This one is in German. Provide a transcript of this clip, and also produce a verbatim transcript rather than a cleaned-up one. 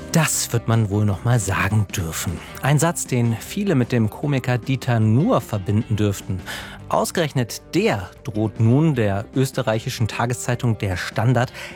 Das wird man wohl noch mal sagen dürfen. Ein Satz, den viele mit dem Komiker Dieter Nuhr verbinden dürften. Ausgerechnet der droht nun der österreichischen Tageszeitung Der Standard